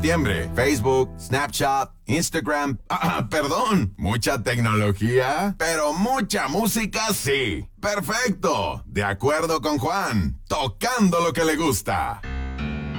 Septiembre, Facebook, Snapchat, Instagram, perdón, mucha tecnología, pero mucha música sí. Perfecto, de acuerdo con Juan, tocando lo que le gusta.